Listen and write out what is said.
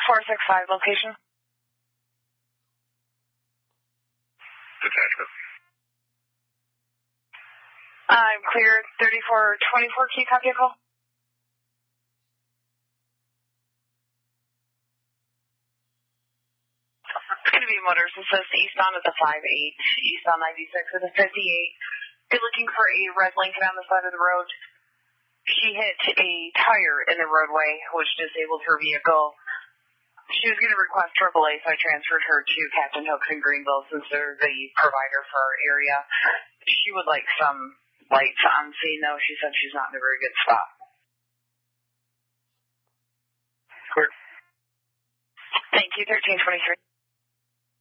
6465 location. Detachment. I'm clear. 3424, can you copy a call? It's going to be motors. It says eastbound at the 58, eastbound 96 at the 58. You're looking for a red Lincoln on the side of the road. She hit a tire in the roadway, which disabled her vehicle. She was going to request AAA, so I transferred her to Captain Hooks in Greenville since they're the provider for our area. She would like some lights on scene, though. She said she's not in a very good spot. Clear. Thank you, 1323.